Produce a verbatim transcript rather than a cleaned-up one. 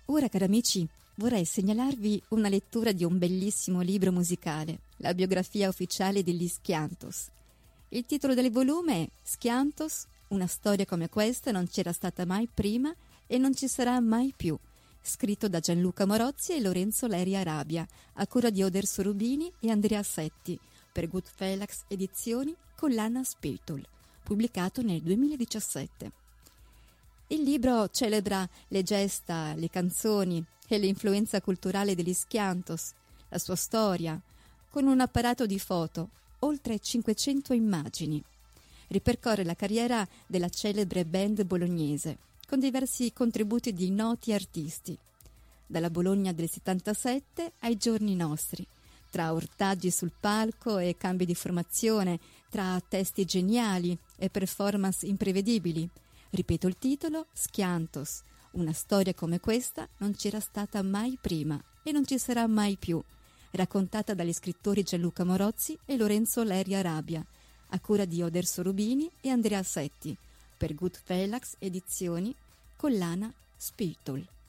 Ora, cari amici, vorrei segnalarvi una lettura di un bellissimo libro musicale, la biografia ufficiale degli Skiantos. Il titolo del volume è Skiantos, una storia come questa non c'era stata mai prima e non ci sarà mai più, scritto da Gianluca Morozzi e Lorenzo Leri Arabia, a cura di Oder Sorubini e Andrea Setti, per Goodfellax Edizioni, collana Spiritual, pubblicato nel duemiladiciassette. Il libro celebra le gesta, le canzoni e l'influenza culturale degli Skiantos, la sua storia, con un apparato di foto, oltre cinquecento immagini. Ripercorre la carriera della celebre band bolognese, con diversi contributi di noti artisti, dalla Bologna del settantasette ai giorni nostri, tra ortaggi sul palco e cambi di formazione, tra testi geniali e performance imprevedibili. Ripeto il titolo, Skiantos, una storia come questa non c'era stata mai prima e non ci sarà mai più, raccontata dagli scrittori Gianluca Morozzi e Lorenzo Leri Arabia, a cura di Oder Sorubini e Andrea Setti, per Goodfellax Edizioni, collana Spiritual.